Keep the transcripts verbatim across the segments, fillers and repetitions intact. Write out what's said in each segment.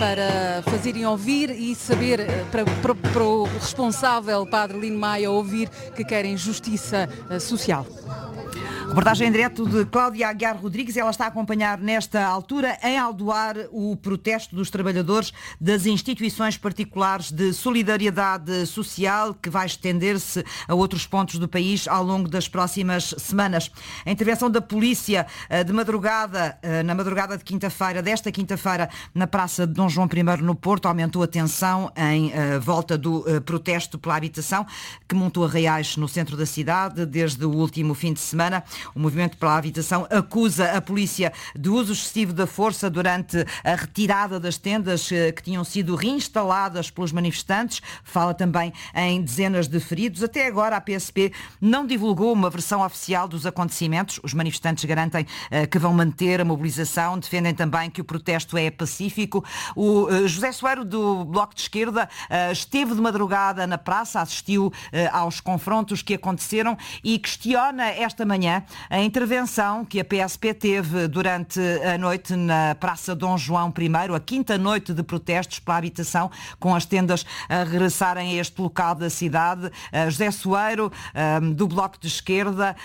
para fazerem ouvir e saber, para, para, para o responsável, Padre Lino Maia, ouvir que querem justiça social. Reportagem em direto de Cláudia Aguiar Rodrigues. Ela está a acompanhar nesta altura em Aldoar o protesto dos trabalhadores das instituições particulares de solidariedade social, que vai estender-se a outros pontos do país ao longo das próximas semanas. A intervenção da polícia de madrugada, na madrugada de quinta-feira, desta quinta-feira, na Praça de Dom João I no Porto, aumentou a tensão em volta do protesto pela habitação, que montou arraiais no centro da cidade desde o último fim de semana. O Movimento pela Habitação acusa a polícia de uso excessivo da força durante a retirada das tendas que tinham sido reinstaladas pelos manifestantes. Fala também em dezenas de feridos. Até agora a P S P não divulgou uma versão oficial dos acontecimentos. Os manifestantes garantem que vão manter a mobilização, defendem também que o protesto é pacífico. O José Soeiro, do Bloco de Esquerda, esteve de madrugada na praça, assistiu aos confrontos que aconteceram e questiona esta manhã a intervenção que a P S P teve durante a noite na Praça Dom João I, a quinta noite de protestos pela habitação, com as tendas a regressarem a este local da cidade. José Soeiro, do Bloco de Esquerda,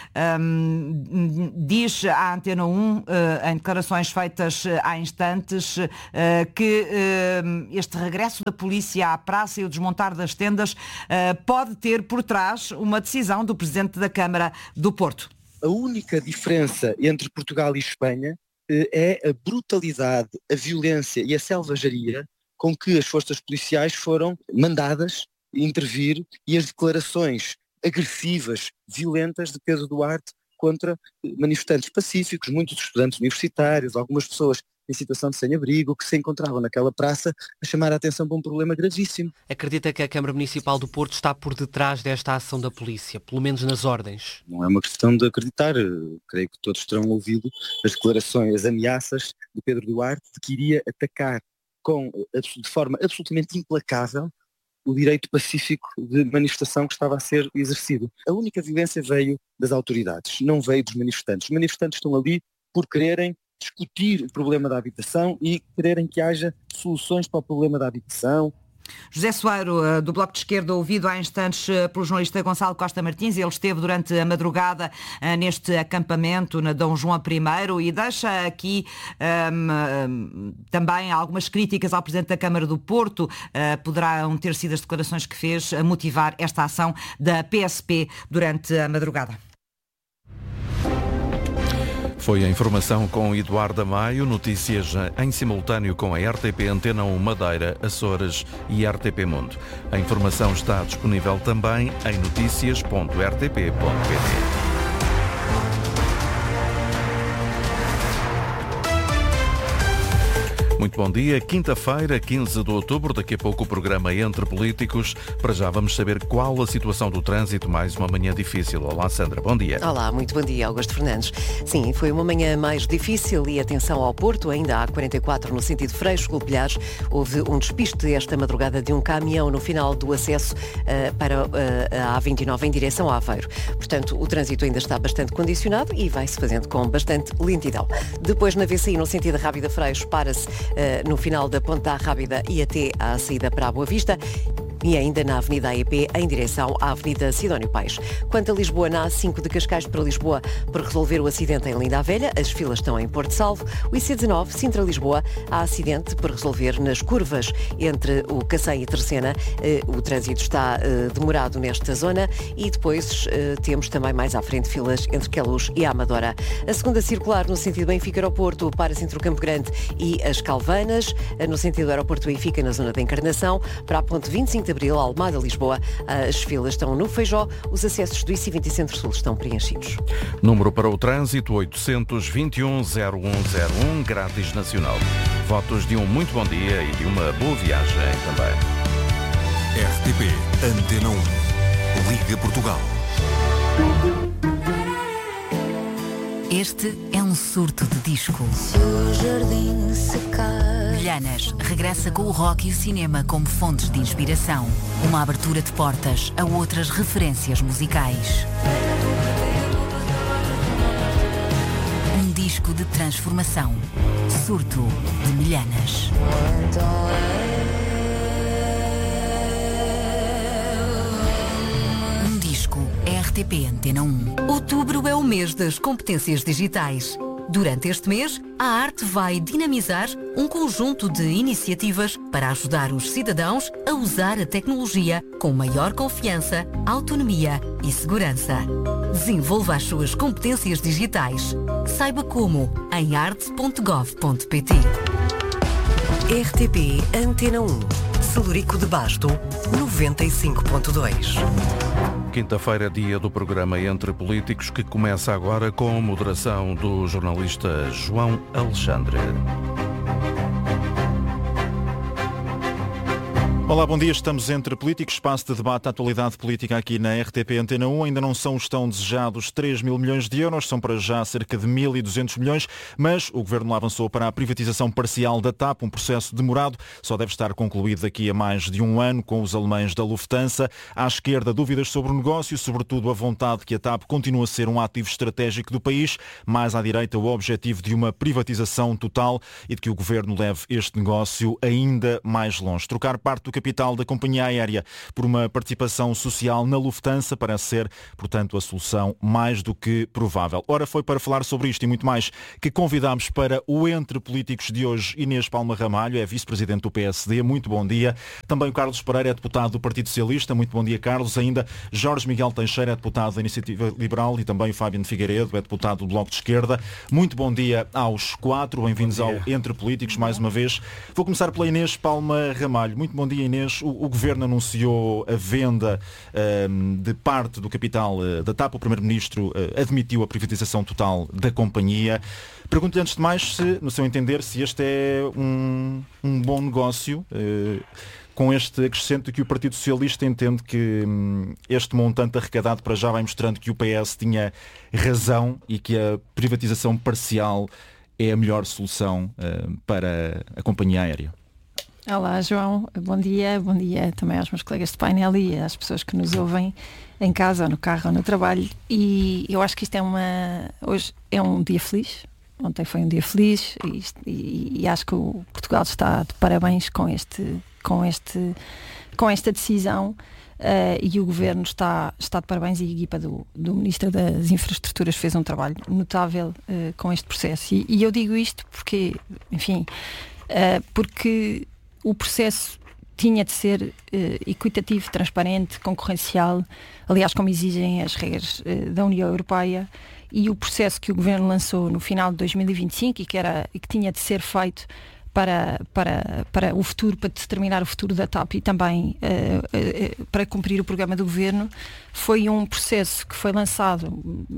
diz à Antena um, em declarações feitas há instantes, que este regresso da polícia à praça e o desmontar das tendas pode ter por trás uma decisão do Presidente da Câmara do Porto. A única diferença entre Portugal e Espanha é a brutalidade, a violência e a selvageria com que as forças policiais foram mandadas intervir e as declarações agressivas, violentas de Pedro Duarte contra manifestantes pacíficos, muitos estudantes universitários, algumas pessoas em situação de sem-abrigo, que se encontravam naquela praça a chamar a atenção para um problema gravíssimo. Acredita que a Câmara Municipal do Porto está por detrás desta ação da polícia, pelo menos nas ordens? Não é uma questão de acreditar. Eu creio que todos terão ouvido as declarações, as ameaças de Pedro Duarte de que iria atacar com, de forma absolutamente implacável o direito pacífico de manifestação que estava a ser exercido. A única violência veio das autoridades, não veio dos manifestantes. Os manifestantes estão ali por quererem discutir o problema da habitação e quererem que haja soluções para o problema da habitação. José Soeiro, do Bloco de Esquerda, ouvido há instantes pelo jornalista Gonçalo Costa Martins. Ele esteve durante a madrugada neste acampamento na Dom João I e deixa aqui um, também algumas críticas ao Presidente da Câmara do Porto. Uh, poderão ter sido as declarações que fez a motivar esta ação da P S P durante a madrugada. Foi a informação com Eduardo Maio, notícias em simultâneo com a R T P Antena um Madeira, Açores e R T P Mundo. A informação está disponível também em noticias ponto r t p ponto p t. Muito bom dia, quinta-feira, quinze de outubro, daqui a pouco o programa Entre Políticos. Para já vamos saber qual a situação do trânsito, mais uma manhã difícil. Olá, Sandra, bom dia. Olá, muito bom dia, Augusto Fernandes. Sim, foi uma manhã mais difícil e atenção ao Porto, ainda há quarenta e quatro no sentido Freixo-Golpilhares. Houve um despiste esta madrugada de um caminhão no final do acesso uh, para uh, a A vinte e nove em direção a Aveiro. Portanto, o trânsito ainda está bastante condicionado e vai-se fazendo com bastante lentidão. Depois, na V C I, no sentido Rábida-Freixo, para-se Uh, no final da Ponta Rábida e até à saída para a Boa Vista. E ainda na Avenida A E P, em direção à Avenida Sidónio Paes. Quanto a Lisboa, na A cinco de Cascais para Lisboa, por resolver o acidente em Linda a Velha, as filas estão em Porto Salvo. O I C dezanove, Sintra-Lisboa, há acidente por resolver nas curvas entre o Cacém e Terceira. O trânsito está demorado nesta zona e depois temos também mais à frente filas entre Queluz e a Amadora. A segunda circular no sentido Benfica-Aeroporto, para-se entre o Campo Grande e as Calvanas. No sentido Aeroporto-Benfica, na zona da Encarnação, para a ponte vinte e cinco de Abril, Almada, Lisboa, as filas estão no Feijó, os acessos do I C vinte Centro-Sul estão preenchidos. Número para o trânsito oitocentos, vinte e um, zero um zero um, grátis nacional. Votos de um muito bom dia e de uma boa viagem também. R T P Antena um, Liga Portugal. Este é um surto de disco. Milhanas regressa com o rock e o cinema como fontes de inspiração. Uma abertura de portas a outras referências musicais. Um disco de transformação. Surto de Milhanas. T P Antena um. Outubro é o mês das competências digitais. Durante este mês, a Arte vai dinamizar um conjunto de iniciativas para ajudar os cidadãos a usar a tecnologia com maior confiança, autonomia e segurança. Desenvolva as suas competências digitais. Saiba como em arte ponto gov ponto pt. R T P Antena um. Celurico de Basto, noventa e cinco ponto dois. Quinta-feira, dia do programa Entre Políticos, que começa agora com a moderação do jornalista João Alexandre. Olá, bom dia. Estamos entre políticos, espaço de debate, atualidade política aqui na R T P Antena um. Ainda não são os tão desejados três mil milhões de euros, são para já cerca de mil e duzentos milhões, mas o Governo avançou para a privatização parcial da TAP, um processo demorado, só deve estar concluído daqui a mais de um ano com os alemães da Lufthansa. À esquerda, dúvidas sobre o negócio, sobretudo a vontade que a TAP continua a ser um ativo estratégico do país, mais à direita o objetivo de uma privatização total e de que o Governo leve este negócio ainda mais longe. Trocar parte do capital da companhia aérea por uma participação social na Lufthansa parece ser, portanto, a solução mais do que provável. Ora, foi para falar sobre isto e muito mais que convidámos para o Entre Políticos de hoje Inês Palma Ramalho, é vice-presidente do P S D. Muito bom dia. Também o Carlos Pereira é deputado do Partido Socialista. Muito bom dia, Carlos. Ainda Jorge Miguel Teixeira é deputado da Iniciativa Liberal e também o Fábio Figueiredo é deputado do Bloco de Esquerda. Muito bom dia aos quatro. Bem-vindos ao Entre Políticos mais uma vez. Vou começar pela Inês Palma Ramalho. Muito bom dia, Inês. O, o Governo anunciou a venda um, de parte do capital uh, da TAP. O Primeiro-Ministro uh, admitiu a privatização total da companhia. Pergunto-lhe antes de mais, se, no seu entender, se este é um, um bom negócio, uh, com este acrescento que o Partido Socialista entende que um, este montante arrecadado para já vai mostrando que o P S tinha razão e que a privatização parcial é a melhor solução uh, para a companhia aérea. Olá, João, bom dia, bom dia também aos meus colegas de painel e às pessoas que nos ouvem em casa, ou no carro, ou no trabalho. E eu acho que isto é uma... Hoje é um dia feliz, ontem foi um dia feliz e, e, e acho que o Portugal está de parabéns com, este, com, este, com esta decisão uh, e o Governo está, está de parabéns e a equipa do, do Ministro das Infraestruturas fez um trabalho notável uh, com este processo. E, e eu digo isto porque, enfim, uh, porque... o processo tinha de ser uh, equitativo, transparente, concorrencial, aliás, como exigem as regras uh, da União Europeia, e o processo que o Governo lançou no final de dois mil e vinte e cinco e que, era, e que tinha de ser feito para, para, para o futuro, para determinar o futuro da TAP e também uh, uh, para cumprir o programa do Governo, foi um processo que foi lançado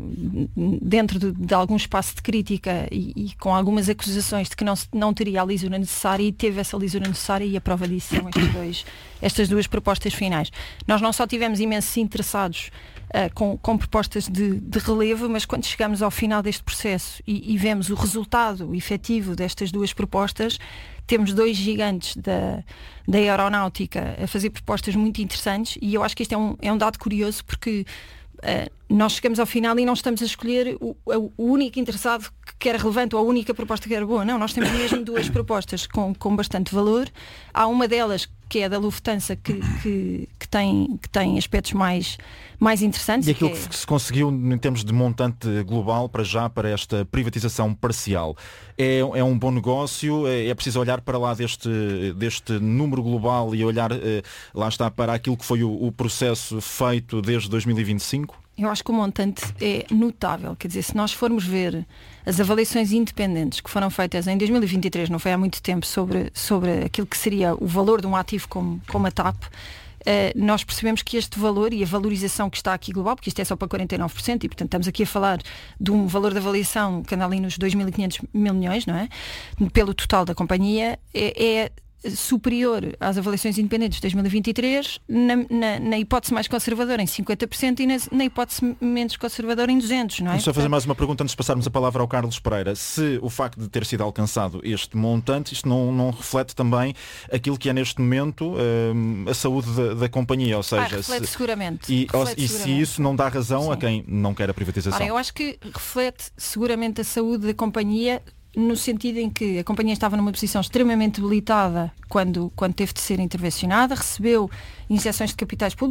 dentro de, de algum espaço de crítica e, e com algumas acusações de que não, não teria a lisura necessária, e teve essa lisura necessária, e a prova disso são estes dois, estas duas propostas finais. Nós não só tivemos imensos interessados Uh, com, com propostas de, de relevo, mas quando chegamos ao final deste processo e, e vemos o resultado efetivo destas duas propostas, temos dois gigantes da, da aeronáutica a fazer propostas muito interessantes, e eu acho que este é um, é um dado curioso, porque uh, nós chegamos ao final e não estamos a escolher o, o único interessado que era relevante ou a única proposta que era boa. Não, nós temos mesmo duas propostas com, com bastante valor. Há uma delas que é da Lufthansa, que, que, que, tem, que tem aspectos mais, mais interessantes. E aquilo que, é... que se conseguiu em termos de montante global para já, para esta privatização parcial, é, é um bom negócio? É, é preciso olhar para lá deste, deste número global e olhar, eh, lá está, para aquilo que foi o, o processo feito desde dois mil e vinte e cinco? Eu acho que o montante é notável. Quer dizer, se nós formos ver as avaliações independentes que foram feitas em dois mil e vinte e três, não foi há muito tempo, sobre, sobre aquilo que seria o valor de um ativo como, como a TAP, eh, nós percebemos que este valor e a valorização que está aqui global, porque isto é só para quarenta e nove por cento, e portanto estamos aqui a falar de um valor de avaliação que anda ali nos dois mil e quinhentos mil milhões, não é? Pelo total da companhia, é... é superior às avaliações independentes de dois mil e vinte e três, na, na, na hipótese mais conservadora em cinquenta por cento e na, na hipótese menos conservadora em duzentos por cento, não é? Vamos só fazer mais uma pergunta antes de passarmos a palavra ao Carlos Pereira. Se o facto de ter sido alcançado este montante, isto não, não reflete também aquilo que é neste momento um, a saúde da, da companhia, ou seja... Ah, reflete se, seguramente. E, reflete e seguramente. se isso não dá razão Sim. a quem não quer a privatização? Ora, eu acho que reflete seguramente a saúde da companhia, no sentido em que a companhia estava numa posição extremamente debilitada quando, quando teve de ser intervencionada, recebeu injeções de capitais públicos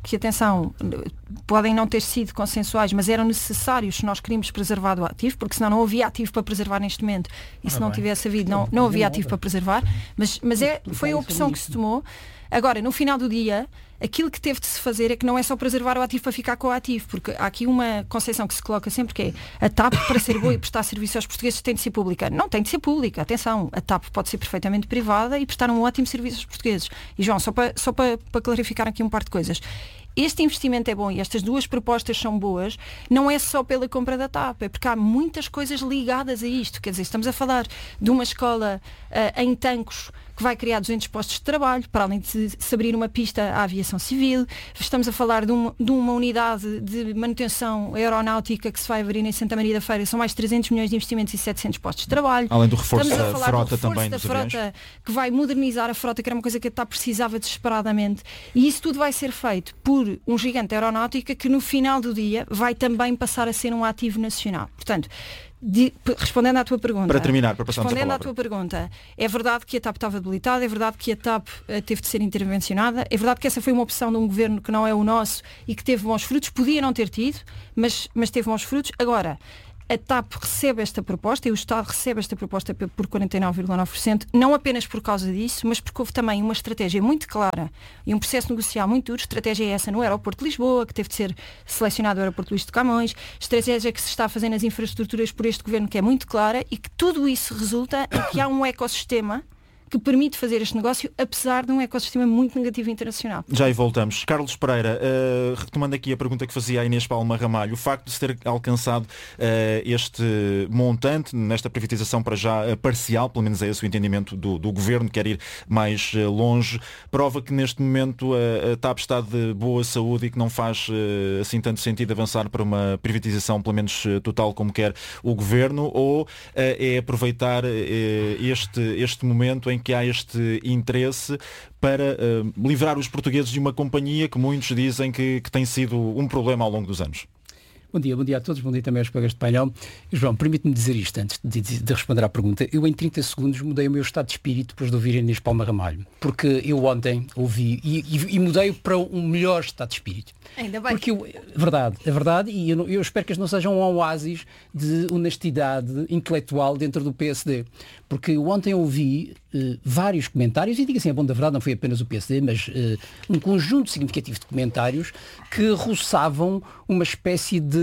que, atenção, podem não ter sido consensuais, mas eram necessários se nós queríamos preservar o ativo, porque senão não havia ativo para preservar neste momento. E se não tivesse havido, não, não havia ativo para preservar. Mas, mas é, foi a opção que se tomou. Agora, no final do dia, aquilo que teve de se fazer é que não é só preservar o ativo para ficar com o ativo, porque há aqui uma concepção que se coloca sempre que é a TAP, para ser boa e prestar serviço aos portugueses, tem de ser pública. Não, tem de ser pública. Atenção, a TAP pode ser perfeitamente privada e prestar um ótimo serviço aos portugueses. E João, só para, só para, para clarificar aqui um par de coisas. Este investimento é bom e estas duas propostas são boas, não é só pela compra da TAP, é porque há muitas coisas ligadas a isto. Quer dizer, estamos a falar de uma escola uh, em Tancos que vai criar duzentos postos de trabalho, para além de se abrir uma pista à aviação civil. Estamos a falar de, um, de uma unidade de manutenção aeronáutica que se vai abrir em Santa Maria da Feira. São mais de trezentos milhões de investimentos e setecentos postos de trabalho. Além do reforço Estamos a da falar frota do reforço também da dos frota, aviões. que vai modernizar a frota, que era uma coisa que a TAP precisava desesperadamente. E isso tudo vai ser feito por um gigante aeronáutica que no final do dia vai também passar a ser um ativo nacional. Portanto, De, respondendo à tua pergunta, para terminar, para passarmos respondendo a à tua pergunta, é verdade que a TAP estava debilitada, é verdade que a TAP uh, teve de ser intervencionada, é verdade que essa foi uma opção de um governo que não é o nosso e que teve bons frutos, podia não ter tido, mas, mas teve bons frutos. Agora, a TAP recebe esta proposta e o Estado recebe esta proposta por quarenta e nove vírgula nove por cento, não apenas por causa disso, mas porque houve também uma estratégia muito clara e um processo negocial muito duro. Estratégia é essa no aeroporto de Lisboa, que teve de ser selecionado o aeroporto Luís de Camões, estratégia que se está a fazer nas infraestruturas por este governo, que é muito clara, e que tudo isso resulta em que há um ecossistema que permite fazer este negócio, apesar de um ecossistema muito negativo internacional. Já aí voltamos. Carlos Pereira, uh, retomando aqui a pergunta que fazia a Inês Palma Ramalho, o facto de se ter alcançado uh, este montante nesta privatização para já uh, parcial, pelo menos é esse o entendimento do, do Governo, quer ir mais uh, longe, prova que neste momento uh, a TAP está de boa saúde e que não faz uh, assim tanto sentido avançar para uma privatização, pelo menos uh, total, como quer o Governo, ou uh, é aproveitar uh, este, este momento em que há este interesse para uh, livrar os portugueses de uma companhia que muitos dizem que, que tem sido um problema ao longo dos anos? Bom dia, bom dia a todos, bom dia também aos colegas de painel. João, permite-me dizer isto antes de, de, de responder à pergunta. Eu em trinta segundos mudei o meu estado de espírito depois de ouvir a Inês Palma Ramalho, porque eu ontem ouvi e, e, e mudei para um melhor estado de espírito. Ainda bem. Porque eu, verdade, é verdade, e eu, eu espero que este não seja um oásis de honestidade intelectual dentro do P S D. Porque eu ontem ouvi uh, vários comentários, e digo assim, a bom da verdade, não foi apenas o P S D, mas uh, um conjunto significativo de comentários que roçavam uma espécie de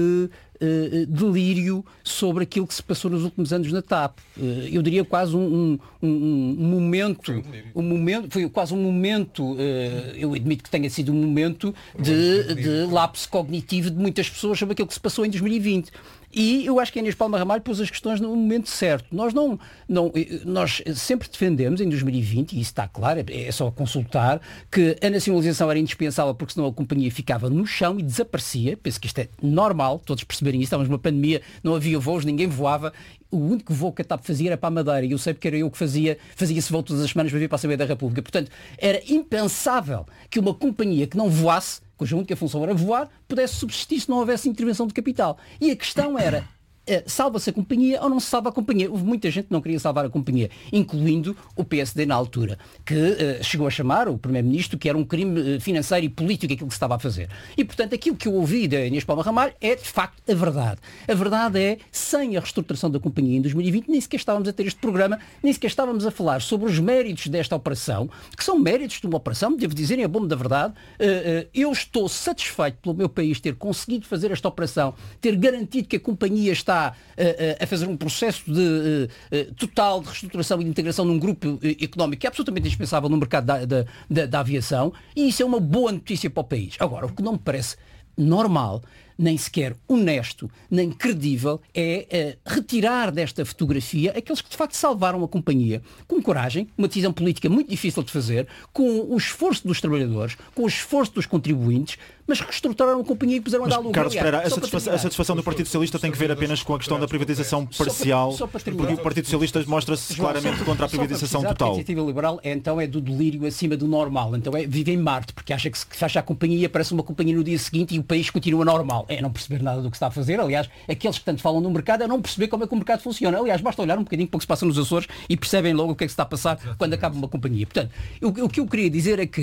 uh, delírio sobre aquilo que se passou nos últimos anos na TAP. Uh, eu diria quase um, um, um, um momento, um, um momento, foi quase um momento, uh, eu admito que tenha sido um momento de, de lapso cognitivo de muitas pessoas sobre aquilo que se passou em dois mil e vinte. E eu acho que a Inês Palma Ramalho pôs as questões no momento certo. Nós, não, não, nós sempre defendemos em dois mil e vinte, e isso está claro, é só consultar, que a nacionalização era indispensável porque senão a companhia ficava no chão e desaparecia. Penso que isto é normal, todos perceberem isso. Estávamos numa pandemia, não havia voos, ninguém voava. O único voo que a TAP fazia era para a Madeira, e eu sei porque era eu que fazia, fazia esse voo todas as semanas para vir para a Assembleia da República. Portanto, era impensável que uma companhia que não voasse, cuja única função era voar, pudesse subsistir se não houvesse intervenção de capital. E a questão era, Uh, salva-se a companhia ou não se salva a companhia? Houve muita gente que não queria salvar a companhia, incluindo o P S D na altura, que uh, chegou a chamar o Primeiro-Ministro que era um crime uh, financeiro e político aquilo que se estava a fazer. E, portanto, aquilo que eu ouvi da Inês Palma Ramalho é, de facto, a verdade. A verdade é, sem a reestruturação da companhia em dois mil e vinte, nem sequer estávamos a ter este programa, nem sequer estávamos a falar sobre os méritos desta operação, que são méritos de uma operação, devo dizer, em bom da verdade. Uh, uh, eu estou satisfeito pelo meu país ter conseguido fazer esta operação, ter garantido que a companhia está A, a fazer um processo de uh, total de reestruturação e de integração num grupo uh, económico que é absolutamente indispensável no mercado da, da, da, da aviação, e isso é uma boa notícia para o país. Agora, o que não me parece normal, nem sequer honesto, nem credível, é uh, retirar desta fotografia aqueles que de facto salvaram a companhia com coragem, uma decisão política muito difícil de fazer, com o esforço dos trabalhadores, com o esforço dos contribuintes, mas reestruturaram a companhia e puseram a dar lugar. Carlos Pereira, a satisfação, a satisfação do Partido Socialista tem que ver apenas com a questão da privatização parcial, só para, só para porque o Partido Socialista mostra-se claramente só, contra a privatização só total. A iniciativa liberal é, então é do delírio acima do normal, então é vive em Marte, porque acha que se fecha a companhia, parece uma companhia no dia seguinte e o país continua normal. É não perceber nada do que está a fazer. Aliás, aqueles que tanto falam no mercado é não perceber como é que o mercado funciona. Aliás, basta olhar um bocadinho para o que se passa nos Açores e percebem logo o que é que se está a passar quando acaba uma companhia. Portanto, o, o que eu queria dizer é que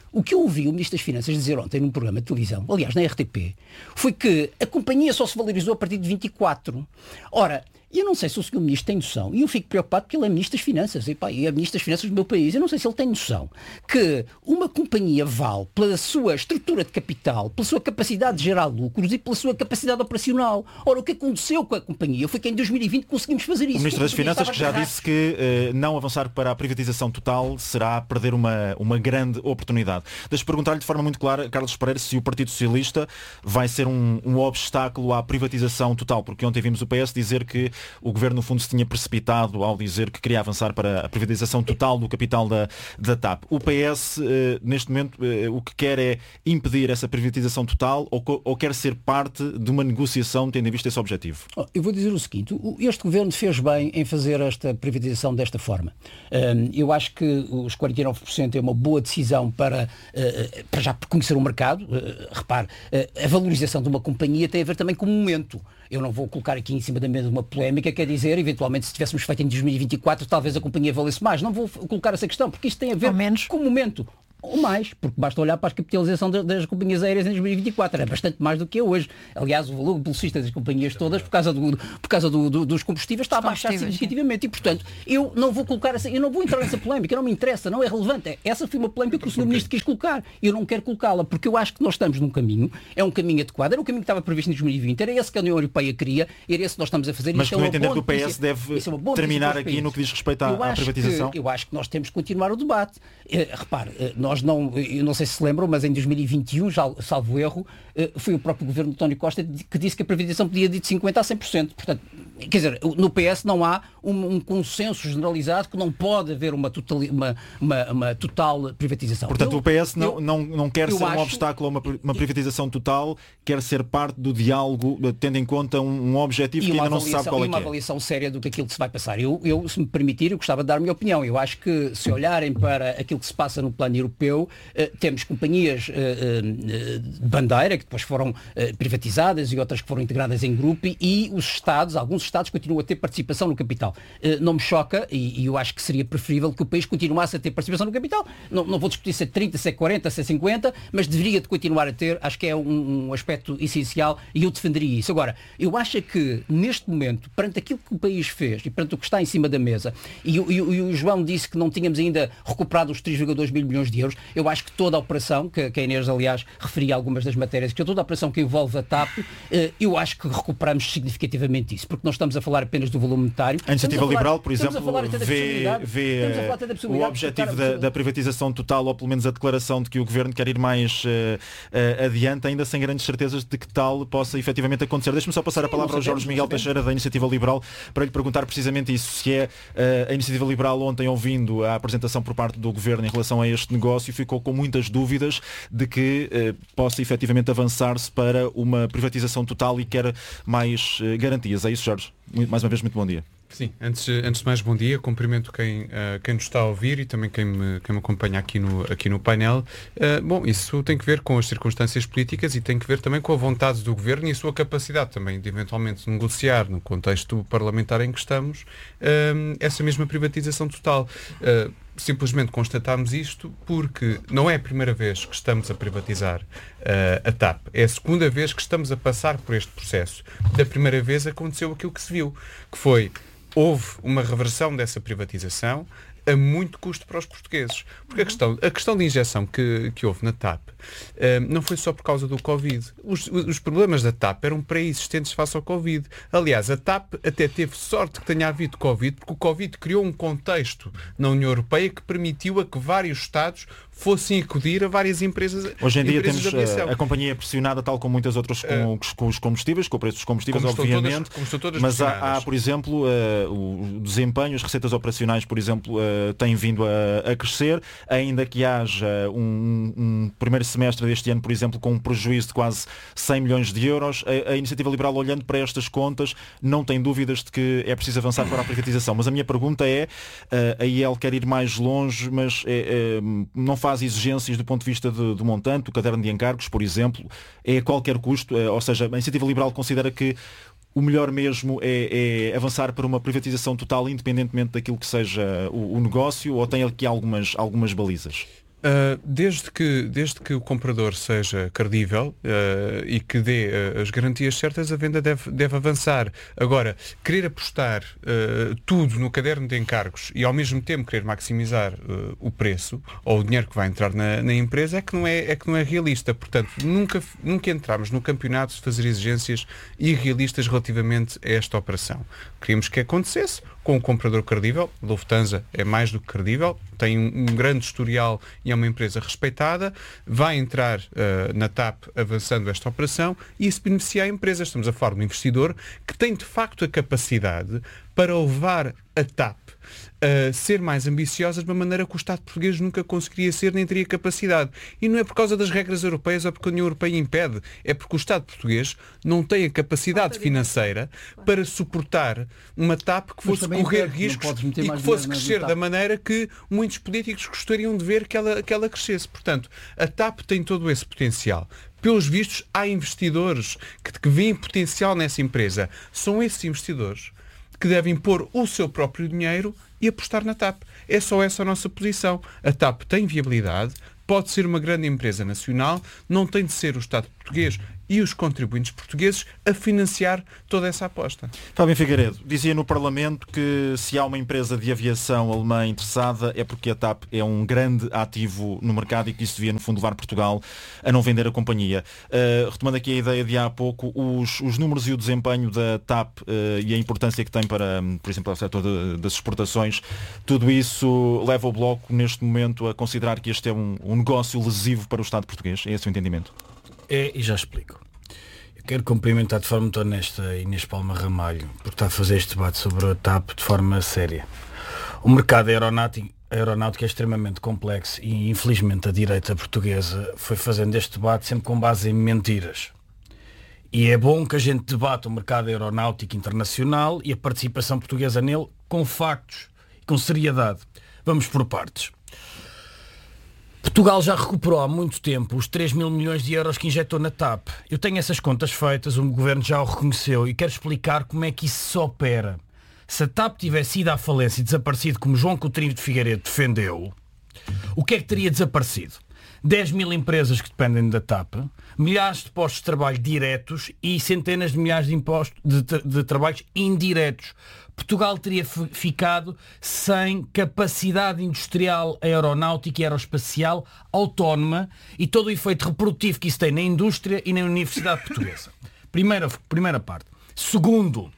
O que eu ouvi o Ministro das Finanças dizer ontem num programa de televisão, aliás na R T P, foi que a companhia só se valorizou a partir de vinte e quatro. Ora, eu não sei se o senhor Ministro tem noção, e eu fico preocupado porque ele é Ministro das Finanças, e, pá, e é Ministro das Finanças do meu país, eu não sei se ele tem noção que uma companhia vale pela sua estrutura de capital, pela sua capacidade de gerar lucros e pela sua capacidade operacional. Ora, o que aconteceu com a companhia foi que em dois mil e vinte conseguimos fazer isso. O Ministro das Finanças que já disse que eh, não avançar para a privatização total será perder uma, uma grande oportunidade. Deixa-me perguntar-lhe de forma muito clara, Carlos Pereira, se o Partido Socialista vai ser um, um obstáculo à privatização total, porque ontem vimos o P S dizer que o Governo, no fundo, se tinha precipitado ao dizer que queria avançar para a privatização total do capital da, da T A P. O P S, eh, neste momento, eh, o que quer é impedir essa privatização total ou, ou quer ser parte de uma negociação tendo em vista esse objetivo? Oh, eu vou dizer o seguinte, este Governo fez bem em fazer esta privatização desta forma. Um, eu acho que os quarenta e nove por cento é uma boa decisão para, uh, para já conhecer o mercado. Uh, repare, uh, a valorização de uma companhia tem a ver também com o momento. Eu não vou colocar aqui em cima da mesa uma polémica, quer dizer, eventualmente se tivéssemos feito em dois mil e vinte e quatro, talvez a companhia valesse mais. Não vou colocar essa questão, porque isto tem a ver com o momento. Ou mais, porque basta olhar para a capitalização das, das companhias aéreas em dois mil e vinte e quatro, é bastante mais do que é hoje. Aliás, o valor publicista das companhias todas, por causa, do, por causa do, do, dos combustíveis, está a baixar significativamente. E, portanto, eu não vou colocar essa, eu não vou entrar nessa polémica, não me interessa, não é relevante. Essa foi uma polémica que o senhor Ministro quis colocar. Eu não quero colocá-la, porque eu acho que nós estamos num caminho, é um caminho adequado, era um caminho que estava previsto em dois mil e vinte, era esse que a União Europeia queria, era esse que nós estamos a fazer. Mas não é entender que o P S deve é terminar aqui no que diz respeito à, à privatização? Que, eu acho que nós temos que continuar o debate. Uh, repare, uh, nós não... Eu não sei se se lembram, mas em dois mil e vinte e um, já, salvo erro, foi o próprio governo de António Costa que disse que a privatização podia ir de cinquenta a cem por cento. Portanto, quer dizer, no P S não há um, um consenso generalizado que não pode haver uma total, uma, uma, uma total privatização. Portanto, eu, o P S não, eu, não, não quer ser um acho, obstáculo a uma, uma privatização total, quer ser parte do diálogo, tendo em conta um, um objetivo que ainda não se sabe qual é que é. E uma avaliação séria do que aquilo que se vai passar. Eu, eu, se me permitir, eu gostava de dar a minha opinião. Eu acho que, se olharem para aquilo que se passa no plano europeu, eh, temos companhias eh, eh, de bandeira, que depois foram eh, privatizadas e outras que foram integradas em grupo, e, e os Estados, alguns Estados continuam a ter participação no capital. Eh, não me choca, e, e eu acho que seria preferível que o país continuasse a ter participação no capital. Não, não vou discutir se é trinta, se é quarenta, se é cinquenta, mas deveria de continuar a ter. Acho que é um, um aspecto essencial e eu defenderia isso. Agora, eu acho que neste momento, perante aquilo que o país fez e perante o que está em cima da mesa, e, e, e o João disse que não tínhamos ainda recuperado os três vírgula dois mil milhões de euros, eu acho que toda a operação, que, que a Inês, aliás, referia algumas das matérias, que toda a operação que envolve a T A P, eh, eu acho que recuperamos significativamente isso, porque não estamos a falar apenas do volume monetário. A Iniciativa falar, Liberal, por exemplo, vê, vê o objetivo da, da privatização total, ou pelo menos a declaração de que o Governo quer ir mais uh, uh, adiante, ainda sem grandes certezas de que tal possa efetivamente acontecer. Deixe-me só passar Sim, a palavra ao Jorge Miguel Teixeira, da Iniciativa Liberal, para lhe perguntar precisamente isso, se é uh, a Iniciativa Liberal, ontem ouvindo a apresentação por parte do Governo em relação a este negócio, ficou com muitas dúvidas de que uh, possa efetivamente avançar-se para uma privatização total e quer mais uh, garantias. É isso, Jorge? Mais uma vez, muito bom dia. Sim, antes, antes de mais, bom dia. Cumprimento quem, uh, quem nos está a ouvir e também quem me, quem me acompanha aqui no, aqui no painel. Uh, bom, isso tem que ver com as circunstâncias políticas e tem que ver também com a vontade do Governo e a sua capacidade também de eventualmente negociar no contexto parlamentar em que estamos uh, essa mesma privatização total. Uh, Simplesmente constatamos isto porque não é a primeira vez que estamos a privatizar uh, a T A P. É a segunda vez que estamos a passar por este processo. Da primeira vez aconteceu aquilo que se viu, que foi, houve uma reversão dessa privatização a muito custo para os portugueses. Porque a questão, a questão de injeção que, que houve na T A P uh, não foi só por causa do Covid. Os, os problemas da T A P eram pré-existentes face ao Covid. Aliás, a T A P até teve sorte que tenha havido Covid, porque o Covid criou um contexto na União Europeia que permitiu a que vários Estados fossem acudir a várias empresas. Hoje em dia temos a, a companhia pressionada, tal como muitas outras com, uh, com os combustíveis, com o preço dos combustíveis, obviamente. Todas, mas há, há, por exemplo, uh, o desempenho, as receitas operacionais, por exemplo, uh, têm vindo a, a crescer, ainda que haja um, um primeiro semestre deste ano, por exemplo, com um prejuízo de quase cem milhões de euros. A, a Iniciativa Liberal, olhando para estas contas, não tem dúvidas de que é preciso avançar para a privatização. Mas a minha pergunta é, uh, a I E L quer ir mais longe, mas é, é, não faz faz exigências do ponto de vista de, do montante, o caderno de encargos, por exemplo, é a qualquer custo, é, ou seja, a Iniciativa Liberal considera que o melhor mesmo é, é avançar para uma privatização total, independentemente daquilo que seja o, o negócio, ou tem aqui algumas, algumas balizas? Uh, desde, que, desde que o comprador seja credível uh, e que dê uh, as garantias certas, a venda deve, deve avançar. Agora, querer apostar uh, tudo no caderno de encargos e ao mesmo tempo querer maximizar uh, o preço ou o dinheiro que vai entrar na, na empresa é que, não é, é que não é realista. Portanto, nunca, nunca entramos no campeonato de fazer exigências irrealistas relativamente a esta operação. Queríamos que acontecesse com um comprador credível. Lufthansa é mais do que credível, tem um, um grande historial e é uma empresa respeitada, vai entrar uh, na T A P avançando esta operação e isso beneficia a empresa. Estamos a falar de um investidor que tem de facto a capacidade para levar a T A P a ser mais ambiciosa de uma maneira que o Estado português nunca conseguiria ser, nem teria capacidade. E não é por causa das regras europeias ou porque a União Europeia impede, é porque o Estado português não tem a capacidade financeira para suportar uma T A P que fosse correr riscos e que fosse crescer da maneira que muitos políticos gostariam de ver que ela, que ela crescesse. Portanto, a T A P tem todo esse potencial. Pelos vistos, há investidores que, que veem potencial nessa empresa. São esses investidores que devem pôr o seu próprio dinheiro e apostar na T A P. É só essa a nossa posição. A T A P tem viabilidade, pode ser uma grande empresa nacional, não tem de ser o Estado português e os contribuintes portugueses a financiar toda essa aposta. Fábio Figueiredo, dizia no Parlamento que se há uma empresa de aviação alemã interessada é porque a T A P é um grande ativo no mercado e que isso devia, no fundo, levar Portugal a não vender a companhia. Uh, retomando aqui a ideia de há pouco, os, os números e o desempenho da T A P uh, e a importância que tem para, por exemplo, o setor de, das exportações, tudo isso leva o Bloco, neste momento, a considerar que este é um, um negócio lesivo para o Estado português? É esse o entendimento? É, e já explico. Eu quero cumprimentar de forma muito honesta a Inês Palma Ramalho por estar a fazer este debate sobre a T A P de forma séria. O mercado aeronáutico, aeronáutico é extremamente complexo e, infelizmente, a direita portuguesa foi fazendo este debate sempre com base em mentiras. E é bom que a gente debate o mercado aeronáutico internacional e a participação portuguesa nele com factos e com seriedade. Vamos por partes. Portugal já recuperou há muito tempo os três mil milhões de euros que injetou na T A P. Eu tenho essas contas feitas, o Governo já o reconheceu e quero explicar como é que isso se opera. Se a T A P tivesse ido à falência e desaparecido como João Coutinho de Figueiredo defendeu, o que é que teria desaparecido? dez mil empresas que dependem da T A P, milhares de postos de trabalho diretos e centenas de milhares de, impostos, de, de, de trabalhos indiretos. Portugal teria ficado sem capacidade industrial aeronáutica e aeroespacial autónoma e todo o efeito reprodutivo que isso tem na indústria e na Universidade Portuguesa. Primeira, primeira parte. Segundo,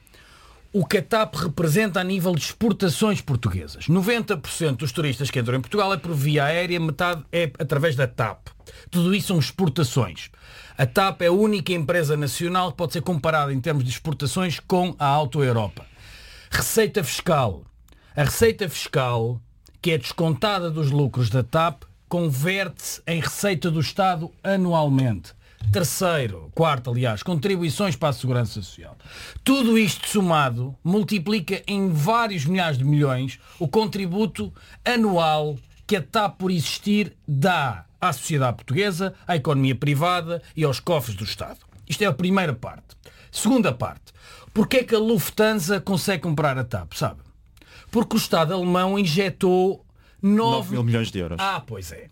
o que a T A P representa a nível de exportações portuguesas. noventa por cento dos turistas que entram em Portugal é por via aérea, metade é através da T A P. Tudo isso são exportações. A T A P é a única empresa nacional que pode ser comparada em termos de exportações com a Auto Europa. Receita fiscal. A receita fiscal, que é descontada dos lucros da T A P, converte-se em receita do Estado anualmente. Terceiro, quarto, aliás, contribuições para a Segurança Social. Tudo isto somado multiplica em vários milhares de milhões o contributo anual que a T A P, por existir, dá à sociedade portuguesa, à economia privada e aos cofres do Estado. Isto é a primeira parte. Segunda parte. Porquê é que a Lufthansa consegue comprar a T A P, sabe? Porque o Estado alemão injetou nove mil milhões de euros. Ah, pois é.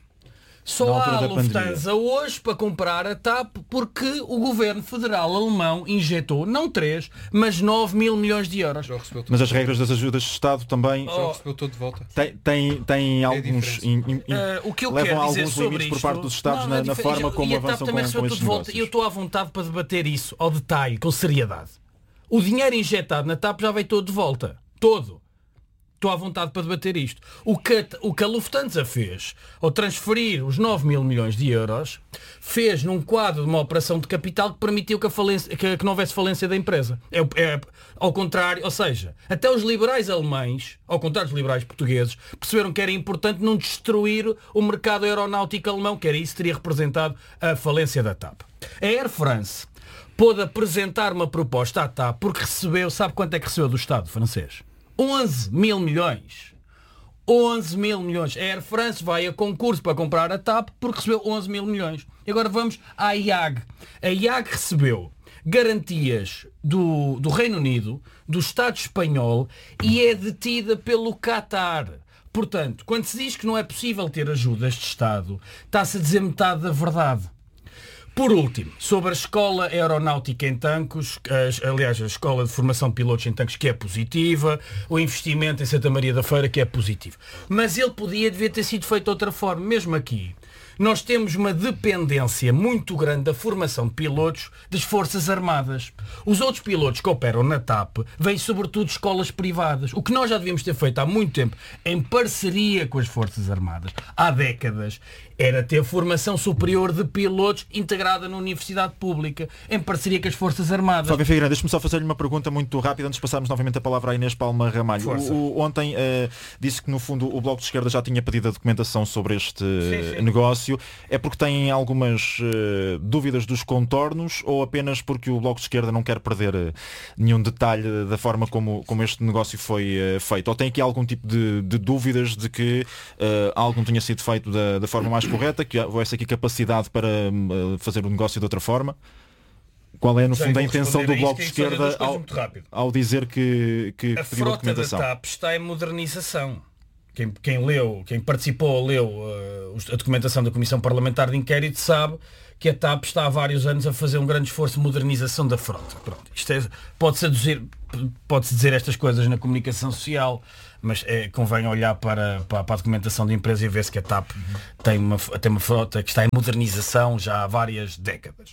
Só há a Lufthansa hoje para comprar a T A P porque o Governo Federal Alemão injetou, não três, mas nove mil milhões de euros. Mas as regras das ajudas de Estado também Já recebeu todo de volta. Tem, tem, tem é alguns in, in, in, uh, o que eu levam quero alguns dizer sobre limites isto, por parte dos Estados não, na, na forma como avançam com, com estes negócios. E eu estou à vontade para debater isso ao detalhe, com seriedade. O dinheiro injetado na T A P já veio todo de volta. Todo. Estou à vontade para debater isto. O que, o que a Lufthansa fez ao transferir os nove mil milhões de euros, fez num quadro de uma operação de capital que permitiu que, a falência, que, que não houvesse falência da empresa. É, é, ao contrário, ou seja, até os liberais alemães, ao contrário dos liberais portugueses, perceberam que era importante não destruir o mercado aeronáutico alemão, que era isso que teria representado a falência da T A P. A Air France pôde apresentar uma proposta à T A P porque recebeu, sabe quanto é que recebeu do Estado francês? onze mil milhões. onze mil milhões. A Air France vai a concurso para comprar a T A P porque recebeu onze mil milhões. E agora vamos à I A G. A I A G recebeu garantias do, do Reino Unido, do Estado espanhol e é detida pelo Qatar. Portanto, quando se diz que não é possível ter ajudas de Estado, está-se a dizer metade da verdade. Por último, sobre a Escola Aeronáutica em Tancos, aliás, a Escola de Formação de Pilotos em Tancos, que é positiva, o investimento em Santa Maria da Feira, que é positivo. Mas ele podia, devia ter sido feito de outra forma. Mesmo aqui, nós temos uma dependência muito grande da formação de pilotos das Forças Armadas. Os outros pilotos que operam na TAP vêm sobretudo de escolas privadas. O que nós já devíamos ter feito há muito tempo, em parceria com as Forças Armadas, há décadas, era ter formação superior de pilotos integrada na Universidade Pública, em parceria com as Forças Armadas. Fábio Figueiredo, deixe-me só fazer-lhe uma pergunta muito rápida antes de passarmos novamente a palavra à Inês Palma Ramalho. O, o, ontem uh, disse que no fundo o Bloco de Esquerda já tinha pedido a documentação sobre este sim, sim. negócio. É porque têm algumas uh, dúvidas dos contornos ou apenas porque o Bloco de Esquerda não quer perder uh, nenhum detalhe da forma como, como este negócio foi uh, feito? Ou tem aqui algum tipo de, de dúvidas de que uh, algo não tenha sido feito da, da forma mais correta, que houvesse aqui capacidade para uh, fazer o negócio de outra forma? Qual é, no fundo, a intenção do Bloco de Esquerda ao, ao dizer que, que a pediu a documentação? A frota da TAP está em modernização. Quem, quem leu, quem participou, leu uh, a documentação da Comissão Parlamentar de Inquérito sabe que a TAP está há vários anos a fazer um grande esforço de modernização da frota. Pronto, isto é, pode-se aduzir, pode-se dizer estas coisas na comunicação social, mas é, convém olhar para, para, para a documentação da empresa e ver-se que a TAP tem uma, tem uma frota que está em modernização já há várias décadas.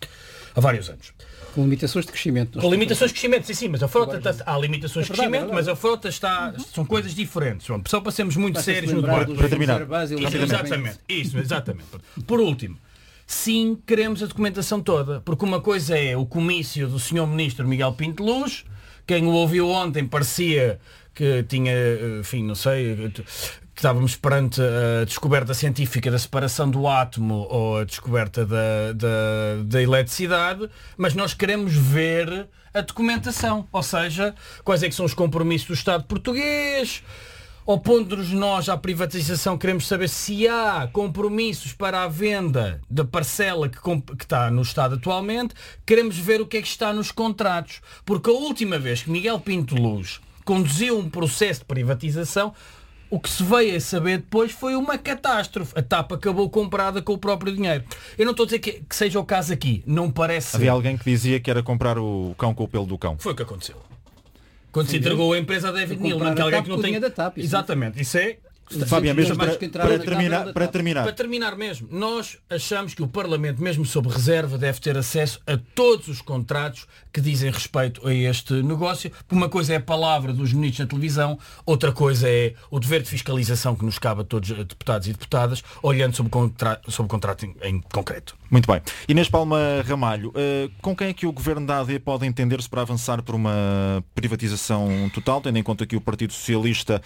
Há vários anos. Com limitações de crescimento. Com limitações de crescimento, sim, sim, mas a frota está, há limitações é verdade, de crescimento, é mas a frota está. Uhum. São coisas diferentes. Só para sermos muito Basta sérios no debate. Para terminar. Isso, exatamente. Isso, exatamente. Por último, sim, queremos a documentação toda, porque uma coisa é o comício do senhor Ministro Miguel Pinto Luz, quem o ouviu ontem parecia que tinha, enfim, não sei, que estávamos perante a descoberta científica da separação do átomo ou a descoberta da, da, da eletricidade, mas nós queremos ver a documentação, ou seja, quais é que são os compromissos do Estado português. Opondo-nos nós à privatização, queremos saber se há compromissos para a venda da parcela que, que está no Estado atualmente. Queremos ver o que é que está nos contratos, porque a última vez que Miguel Pinto Luz conduziu um processo de privatização, o que se veio a saber depois foi uma catástrofe. A TAP acabou comprada com o próprio dinheiro. Eu não estou a dizer que, que seja o caso aqui. Não parece... Havia alguém que dizia que era comprar o cão com o pelo do cão. Foi o que aconteceu. Quando Sim, se entregou a empresa a David Neilman, que alguém que não tem... Da TAP, isso Exatamente. Isso é... Fábio, mesmo para, para, terminar, para terminar. Para terminar mesmo, nós achamos que o Parlamento, mesmo sob reserva, deve ter acesso a todos os contratos que dizem respeito a este negócio. Uma coisa é a palavra dos ministros na televisão, outra coisa é o dever de fiscalização que nos cabe a todos os deputados e deputadas, olhando sobre o contrato, sobre o contrato em, em concreto. Muito bem. Inês Palma Ramalho, uh, com quem é que o Governo da A D pode entender-se para avançar por uma privatização total, tendo em conta que o Partido Socialista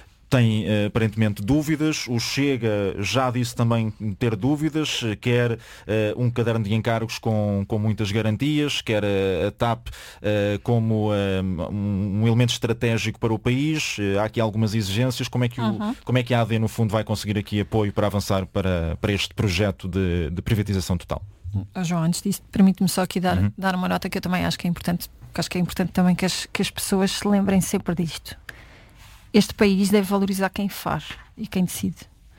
tem uh, aparentemente dúvidas, o Chega já disse também ter dúvidas, quer uh, um caderno de encargos com, com muitas garantias, quer uh, a TAP uh, como uh, um, um elemento estratégico para o país, uh, há aqui algumas exigências, como é, que o, uhum. como é que a A D no fundo vai conseguir aqui apoio para avançar para, para este projeto de, de privatização total? Oh, João, antes disso, permite-me só aqui dar, uhum. dar uma nota que eu também acho que é importante, porque acho que é importante também que as, que as pessoas se lembrem sempre disto. Este país deve valorizar quem faz e quem decide.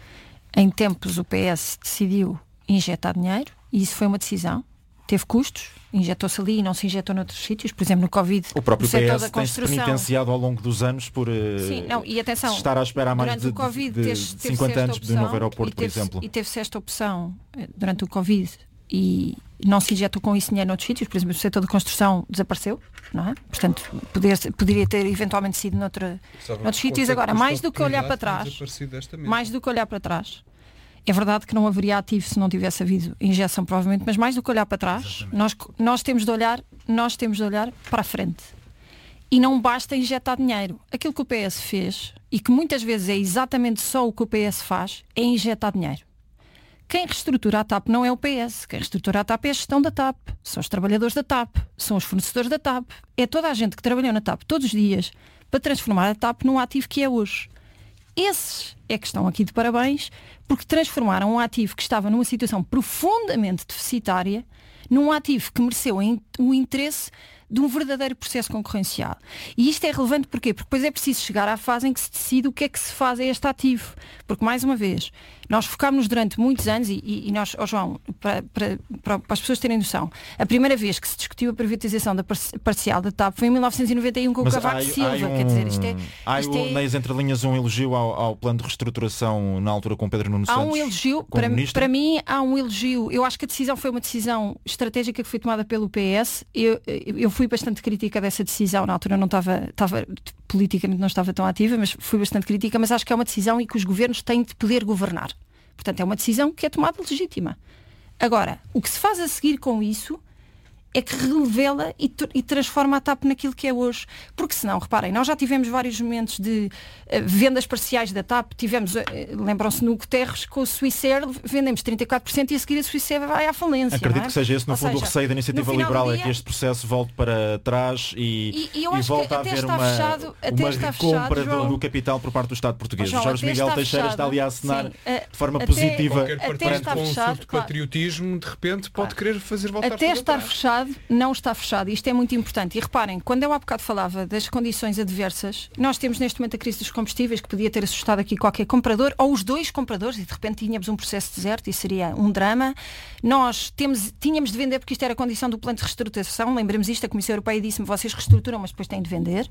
Em tempos o P S decidiu injetar dinheiro e isso foi uma decisão. Teve custos, injetou-se ali e não se injetou noutros sítios. Por exemplo, no Covid, o próprio o P S tem-se penitenciado ao longo dos anos por Sim, não, e atenção, estar à espera há mais de, COVID, de, de cinquenta anos de novo aeroporto, teve, por exemplo. E teve-se esta opção durante o Covid e não se injetou com isso dinheiro noutros sítios. Por exemplo, o setor de construção desapareceu, não é? Portanto, poder, poderia ter eventualmente sido noutra, noutros sítios. Agora, mais do que olhar para trás, mais do que olhar para trás, é verdade que não haveria ativo se não tivesse havido injeção, provavelmente, mas mais do que olhar para trás, nós, nós, temos de olhar, nós temos de olhar para a frente. E não basta injetar dinheiro. Aquilo que o P S fez, e que muitas vezes é exatamente só o que o P S faz, é injetar dinheiro. Quem reestrutura a TAP não é o P S. Quem reestrutura a TAP é a gestão da TAP. São os trabalhadores da TAP. São os fornecedores da TAP. É toda a gente que trabalhou na TAP todos os dias para transformar a TAP num ativo que é hoje. Esses é que estão aqui de parabéns, porque transformaram um ativo que estava numa situação profundamente deficitária num ativo que mereceu o interesse de um verdadeiro processo concorrencial. E isto é relevante porquê? Porque depois é preciso chegar à fase em que se decide o que é que se faz a este ativo. Porque, mais uma vez, nós focámos-nos durante muitos anos, e, e nós, oh João, para, para, para as pessoas terem noção, a primeira vez que se discutiu a privatização da parcial da TAP foi em mil novecentos e noventa e um com Mas o Cavaco há, Silva. há um, quer dizer, isto é... Há isto um, é... nas entrelinhas um elogio ao, ao plano de reestruturação na altura com Pedro Nuno Santos. Há um elogio, para, para mim há um elogio, eu acho que a decisão foi uma decisão estratégica que foi tomada pelo P S, eu, eu fui bastante crítica dessa decisão, na altura não estava, estava politicamente não estava tão ativa, mas fui bastante crítica, mas acho que é uma decisão em que os governos têm de poder governar. Portanto, é uma decisão que é tomada legítima. Agora, o que se faz a seguir com isso é que revela e, e transforma a TAP naquilo que é hoje. Porque senão, reparem, nós já tivemos vários momentos de uh, vendas parciais da TAP. Tivemos, uh, lembram-se no Guterres, com o Swissair, vendemos trinta e quatro por cento e a seguir a Swissair vai à falência. Acredito não é? que seja esse, no Ou fundo, seja, o receio da iniciativa liberal dia... é que este processo volte para trás e, e, e, eu e acho volte que a até haver está uma, fechado, até uma está recompra fechado, do, do capital por parte do Estado português. Oh, João, Jorge Miguel está Teixeira fechado, está ali a assinar sim, de forma até, positiva. Qualquer partido com um fechado, surto de claro. patriotismo, de repente, pode claro. querer fazer voltar Até tudo estar atrás. fechado, não está fechado. Isto é muito importante. E reparem, quando eu há bocado falava das condições adversas, nós temos neste momento a crise dos combustíveis, que podia ter assustado aqui qualquer comprador, ou os dois compradores, e de repente tínhamos um processo deserto e seria um drama. Nós temos, tínhamos de vender porque isto era a condição do plano de reestruturação. Lembremos isto, a Comissão Europeia disse-me, vocês reestruturam, mas depois têm de vender.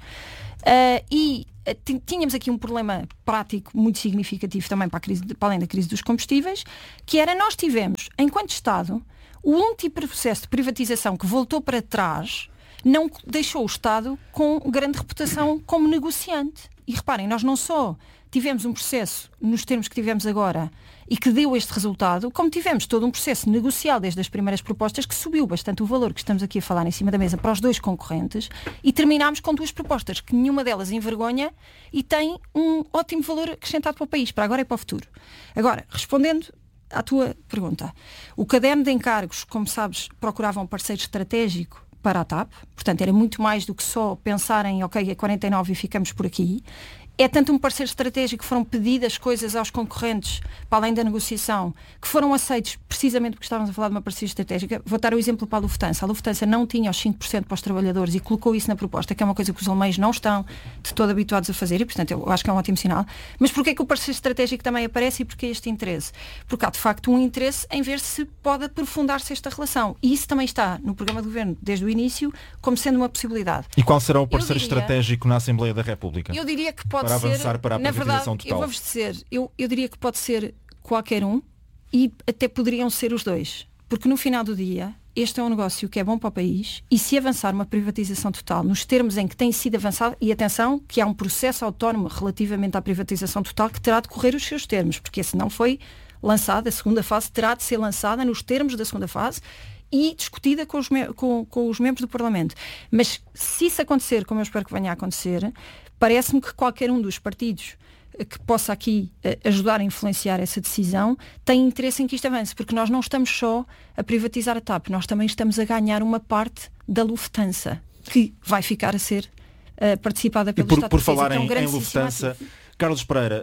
Uh, e uh, tínhamos aqui um problema prático muito significativo também para, a crise, para além da crise dos combustíveis, que era nós tivemos, enquanto Estado, o último processo de privatização que voltou para trás não deixou o Estado com grande reputação como negociante. E reparem, nós não só tivemos um processo nos termos que tivemos agora e que deu este resultado, como tivemos todo um processo negocial desde as primeiras propostas que subiu bastante o valor que estamos aqui a falar em cima da mesa para os dois concorrentes e terminámos com duas propostas que nenhuma delas envergonha e tem um ótimo valor acrescentado para o país, para agora e para o futuro. Agora, respondendo à tua pergunta, o caderno de encargos, como sabes, procurava um parceiro estratégico para a TAP, portanto era muito mais do que só pensar em ok, é quarenta e nove e ficamos por aqui. É tanto um parceiro estratégico que foram pedidas coisas aos concorrentes, para além da negociação, que foram aceitos precisamente porque estávamos a falar de uma parceria estratégica. Vou dar o exemplo para a Lufthansa. A Lufthansa não tinha os cinco por cento para os trabalhadores e colocou isso na proposta, que é uma coisa que os alemães não estão de todo habituados a fazer e, portanto, eu acho que é um ótimo sinal. Mas porquê é que o parceiro estratégico também aparece e porquê este interesse? Porque há, de facto, um interesse em ver se pode aprofundar-se esta relação. E isso também está no programa do Governo, desde o início, como sendo uma possibilidade. E qual será o parceiro diria, estratégico na Assembleia da República? Eu diria que pode para avançar ser, para a na verdade, total. eu vou-vos dizer, eu, eu diria que pode ser qualquer um e até poderiam ser os dois. Porque no final do dia, este é um negócio que é bom para o país e se avançar uma privatização total, nos termos em que tem sido avançado, e atenção, que há um processo autónomo relativamente à privatização total que terá de correr os seus termos, porque se não foi lançada, a segunda fase terá de ser lançada nos termos da segunda fase e discutida com os, com, com os membros do Parlamento. Mas se isso acontecer, como eu espero que venha a acontecer, parece-me que qualquer um dos partidos que possa aqui uh, ajudar a influenciar essa decisão tem interesse em que isto avance, porque nós não estamos só a privatizar a TAP, nós também estamos a ganhar uma parte da Lufthansa, que vai ficar a ser uh, participada pelo e por, Estado por português, falar então, em, um em Lufthansa, Carlos Pereira,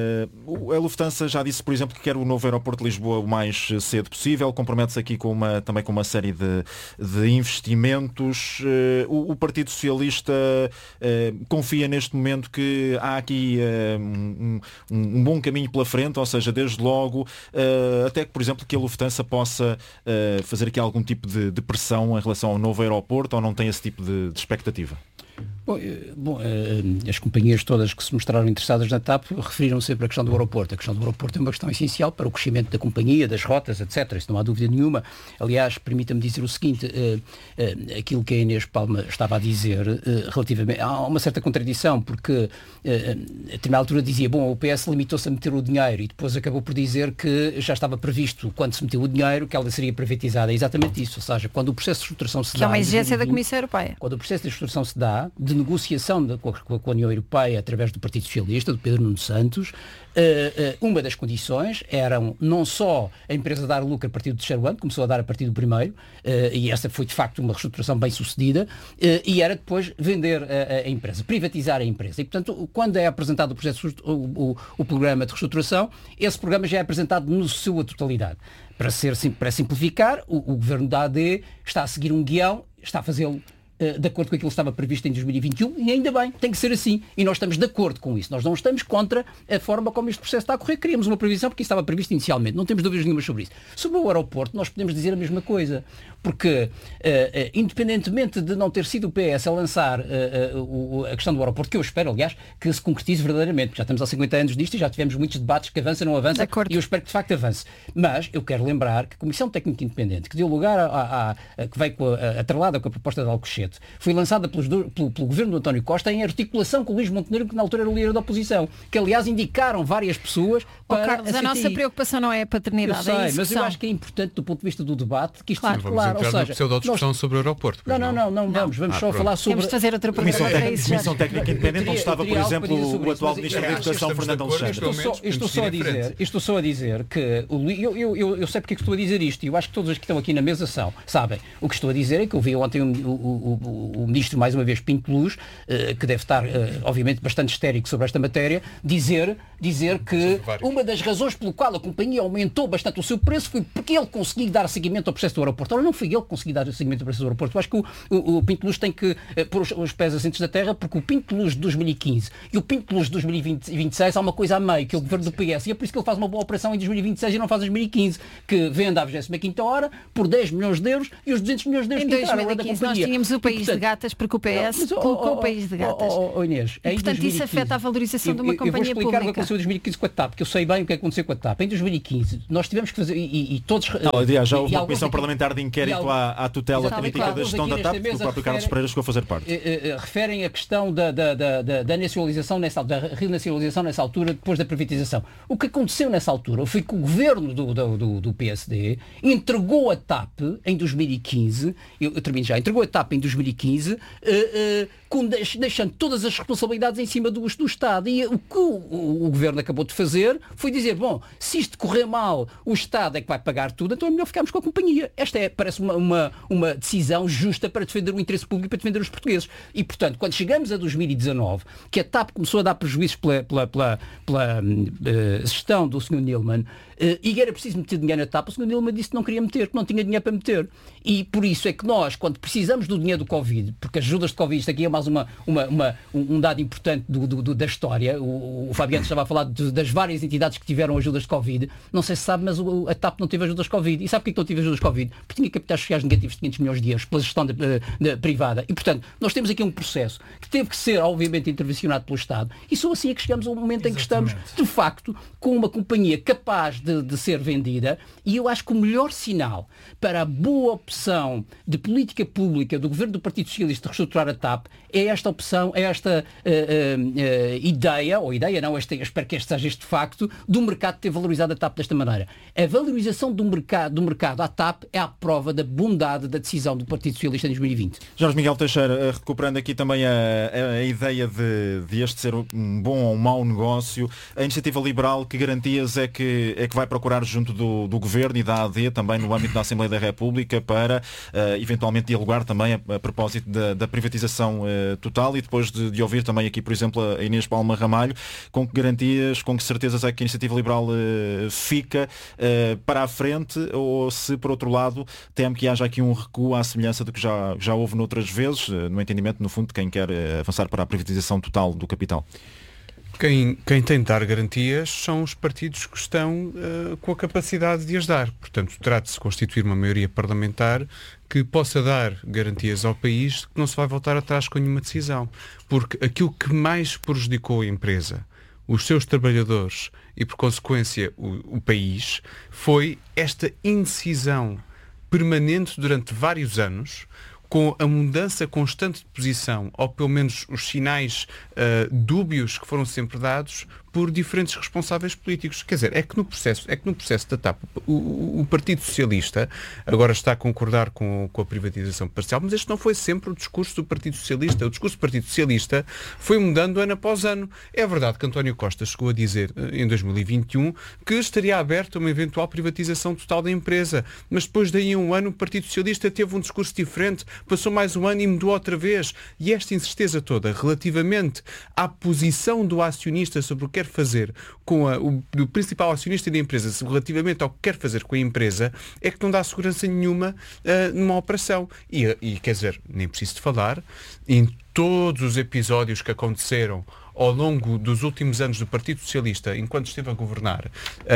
uh, a Lufthansa já disse, por exemplo, que quer o novo aeroporto de Lisboa o mais cedo possível, compromete-se aqui com uma, também com uma série de, de investimentos. Uh, o, o Partido Socialista uh, confia neste momento que há aqui uh, um, um, um bom caminho pela frente, ou seja, desde logo, uh, até que, por exemplo, que a Lufthansa possa uh, fazer aqui algum tipo de, de pressão em relação ao novo aeroporto, ou não tem esse tipo de, de expectativa? Bom, bom, as companhias todas que se mostraram interessadas na TAP referiram sempre a questão do aeroporto. A questão do aeroporto é uma questão essencial para o crescimento da companhia, das rotas, etcétera. Isso não há dúvida nenhuma. Aliás, permita-me dizer o seguinte, aquilo que a Inês Palma estava a dizer, relativamente, há uma certa contradição, porque a determinada altura dizia, bom, o P S limitou-se a meter o dinheiro e depois acabou por dizer que já estava previsto, quando se meteu o dinheiro, que ela seria privatizada. É exatamente isso. Ou seja, quando o processo de reestruturação se que dá... é uma exigência da Comissão Europeia. Quando o processo de reestruturação se dá, de de negociação de, com, a, com a União Europeia através do Partido Socialista, do Pedro Nuno Santos, uh, uh, uma das condições eram não só a empresa dar lucro a partir do terceiro ano, começou a dar a partir do primeiro, uh, e essa foi de facto uma reestruturação bem sucedida, uh, e era depois vender a, a empresa, privatizar a empresa. E portanto, quando é apresentado o, processo, o, o, o programa de reestruturação, esse programa já é apresentado na sua totalidade. Para, ser, para simplificar, o, o governo da A D está a seguir um guião, está a fazê-lo uh, de acordo com aquilo que estava previsto em dois mil e vinte e um, e ainda bem, tem que ser assim. E nós estamos de acordo com isso. Nós não estamos contra a forma como este processo está a correr. Queríamos uma previsão porque isso estava previsto inicialmente. Não temos dúvidas nenhuma sobre isso. Sobre o aeroporto, nós podemos dizer a mesma coisa. Porque, uh, uh, independentemente de não ter sido o P S a lançar uh, uh, uh, a questão do aeroporto, que eu espero, aliás, que se concretize verdadeiramente, porque já estamos há cinquenta anos disto e já tivemos muitos debates que avança, não avança, e eu espero que de facto avance. Mas eu quero lembrar que a Comissão Técnica Independente, que deu lugar a, a, a, a que veio com a, atrelada com a proposta de Alcochete, foi lançada pelos, pelo, pelo governo do António Costa em articulação com o Luís Montenegro, que na altura era o líder da oposição, que aliás indicaram várias pessoas para... Oh, Carlos, a, a nossa preocupação não é a paternidade, eu sei, é a mas eu acho que é importante do ponto de vista do debate que isto claro. fique claro. Vamos entrar na pseudo-discussão nós... sobre o aeroporto. Não, não, não, não, não, vamos, vamos ah, só pronto. falar sobre... Temos de fazer outra Comissão, pergunta. Técnica, Comissão Técnica Independente, onde estava, por exemplo, o atual Ministro da Educação, Fernando Alexandre. Estou só, estou só a dizer, estou só a dizer que o, eu, eu, eu, eu sei porque é que estou a dizer isto, e eu acho que todos os que estão aqui na mesa são, sabem. O que estou a dizer é que eu vi ontem o, o, o, o Ministro, mais uma vez, Pinto Luz, uh, que deve estar, uh, obviamente, bastante histérico sobre esta matéria, dizer, dizer que uma das razões pelo qual a companhia aumentou bastante o seu preço foi porque ele conseguiu dar seguimento ao processo do aeroporto. Ora, não foi ele que conseguiu dar seguimento ao processo do aeroporto. Eu acho que o, o, o Pinto Luz tem que uh, pôr os, os pés assentes da terra, porque o Pinto Luz de dois mil e quinze e o Pinto Luz de dois mil e vinte e vinte e seis há uma coisa a meio, que é o governo do P S, e é por isso que ele faz uma boa operação em dois mil e vinte e seis e não faz em dois mil e quinze, que vende à vigésima quinta hora por dez milhões de euros e os duzentos milhões de euros em que entraram dois mil e quinze da nós tínhamos o país e, portanto, de gatas porque o P S não, mas, colocou oh, oh, o país de gatas. Oh, oh, oh, Inês, e, portanto, dois mil e quinze, isso afeta a valorização eu, de uma eu, companhia pública. Eu vou explicar pública. O que aconteceu em dois mil e quinze com a TAP, porque eu sei bem o que aconteceu com a TAP. Em dois mil e quinze nós tivemos que fazer, e, e todos... Não, aliás, já houve uma comissão parlamentar de inquérito à, à tutela crítica da gestão da TAP, que o próprio Carlos Pereira chegou a fazer parte. Uh, uh, referem a questão da, da, da, da, da nacionalização nessa, da renacionalização nessa altura, depois da privatização. O que aconteceu nessa altura foi que o governo do, do, do, do P S D entregou a TAP em dois mil e quinze, eu, eu termino já, entregou a TAP em dois mil e quinze, uh, uh, com, deixando todas as responsabilidades em cima do, do Estado. E o que o, o, o governo acabou de fazer foi dizer, bom, se isto correr mal, o Estado é que vai pagar tudo, então é melhor ficarmos com a companhia. Esta é, parece uma, uma, uma decisão justa para defender o interesse público e para defender os portugueses. E, portanto, quando chegamos a dois mil e dezanove, que a TAP começou a dar prejuízos pela, pela, pela, pela uh, gestão do senhor Nilman, uh, e era preciso meter dinheiro na TAP, o senhor Nilman disse que não queria meter, que não tinha dinheiro para meter. E por isso é que nós, quando precisamos do dinheiro do Covid, porque as ajudas de Covid, isto aqui é mais uma, uma, uma, um dado importante do, do, do, da história, o, o Fabiano estava a falar de, das várias entidades que tiveram ajudas de Covid, não sei se sabe, mas o, a TAP não teve ajudas de Covid. E sabe porquê que não teve ajudas de Covid? Porque tinha capitais sociais negativos de quinhentos milhões de euros pela gestão de, de, de, privada. E, portanto, nós temos aqui um processo que teve que ser, obviamente, intervencionado pelo Estado. E só assim é que chegamos ao momento Exatamente. Em que estamos, de facto, com uma companhia capaz de, de ser vendida. E eu acho que o melhor sinal para a boa opção de política pública do governo do Partido Socialista de reestruturar a TAP é esta opção, é esta uh, uh, uh, ideia, ou ideia não, este, espero que este seja este facto, do mercado ter valorizado a TAP desta maneira. A valorização do mercado, do mercado à TAP é a prova da bondade da decisão do Partido Socialista em dois mil e vinte. Jorge Miguel Teixeira, recuperando aqui também a, a ideia de, de este ser um bom ou um mau negócio, a Iniciativa Liberal, que garantias é que, é que vai procurar junto do, do Governo e da A D, também no âmbito da Assembleia da República, para uh, eventualmente dialogar também a, a propósito da, da privatização uh, total, e depois de, de ouvir também aqui, por exemplo, a Inês Palma Ramalho, com que garantias, com que certezas é que a Iniciativa Liberal uh, fica uh, para a frente, ou se por outro lado teme que haja aqui um recuo à semelhança do que já, já houve noutras vezes, uh, no entendimento, no fundo, de quem quer uh, avançar para a privatização total do capital? Quem, quem tem de dar garantias são os partidos que estão uh, com a capacidade de as dar. Portanto, trata-se de constituir uma maioria parlamentar que possa dar garantias ao país que não se vai voltar atrás com nenhuma decisão. Porque aquilo que mais prejudicou a empresa, os seus trabalhadores e, por consequência, o, o país, foi esta indecisão permanente durante vários anos, com a mudança constante de posição, ou pelo menos os sinais uh, dúbios que foram sempre dados por diferentes responsáveis políticos. Quer dizer, é que no processo, é que no processo da TAP, o, o Partido Socialista agora está a concordar com, com a privatização parcial, mas este não foi sempre o discurso do Partido Socialista. O discurso do Partido Socialista foi mudando ano após ano. É verdade que António Costa chegou a dizer, em dois mil e vinte e um, que estaria aberto a uma eventual privatização total da empresa, mas depois daí a um ano o Partido Socialista teve um discurso diferente, passou mais um ano e mudou outra vez. E esta incerteza toda relativamente à posição do acionista sobre o que quer fazer com a, o do principal acionista da empresa, relativamente ao que quer fazer com a empresa, é que não dá segurança nenhuma uh, numa operação. E, e quer dizer, nem preciso de falar, em todos os episódios que aconteceram ao longo dos últimos anos do Partido Socialista, enquanto esteve a governar,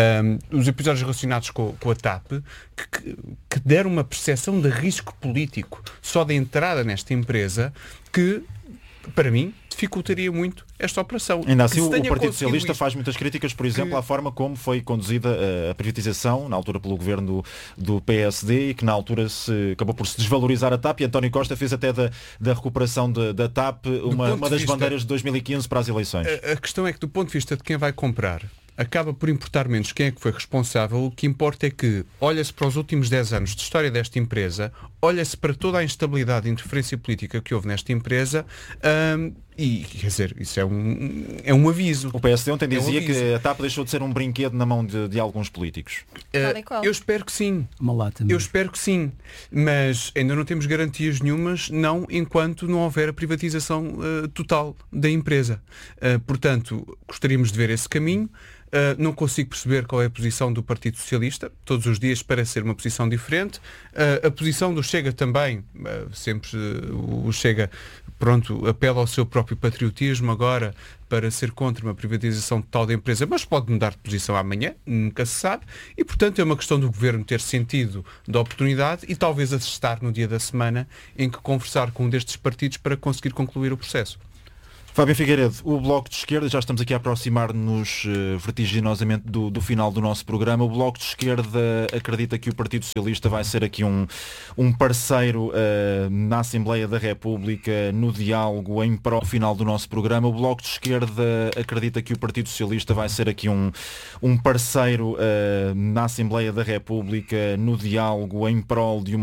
um, os episódios relacionados com, com a TAP, que, que deram uma percepção de risco político só da entrada nesta empresa, que, para mim, dificultaria muito esta operação. Ainda assim, o Partido Socialista faz muitas críticas, por exemplo, que... à forma como foi conduzida a privatização, na altura pelo governo do, do P S D, e que na altura se, acabou por se desvalorizar a TAP, e António Costa fez até da, da recuperação de, da TAP uma, uma das vista, bandeiras de dois mil e quinze para as eleições. A, a questão é que, do ponto de vista de quem vai comprar, acaba por importar menos quem é que foi responsável. O que importa é que olha-se para os últimos dez anos de história desta empresa, olha-se para toda a instabilidade e interferência política que houve nesta empresa, hum, e, quer dizer, isso é um, é um aviso. O P S D ontem dizia é um que a TAP deixou de ser um brinquedo na mão de, de alguns políticos. Uh, eu espero que sim. Uma lata eu espero que sim. Mas ainda não temos garantias nenhumas, não enquanto não houver a privatização uh, total da empresa. Uh, portanto, gostaríamos de ver esse caminho. Uh, não consigo perceber qual é a posição do Partido Socialista. Todos os dias parece ser uma posição diferente. Uh, a posição do Chega também, uh, sempre uh, o Chega, pronto, apela ao seu próprio patriotismo agora para ser contra uma privatização total da empresa, mas pode mudar de posição amanhã, nunca se sabe, e portanto é uma questão do Governo ter sentido da oportunidade e talvez assestar no dia da semana em que conversar com um destes partidos para conseguir concluir o processo. Fábio Figueiredo, o Bloco de Esquerda, já estamos aqui a aproximar-nos uh, vertiginosamente do, do final do nosso programa. O Bloco de Esquerda acredita que o Partido Socialista vai ser aqui um, um parceiro uh, na Assembleia da República, no diálogo em prol do final do nosso programa. O Bloco de Esquerda acredita que o Partido Socialista vai ser aqui um, um parceiro uh, na Assembleia da República, no diálogo em prol de uma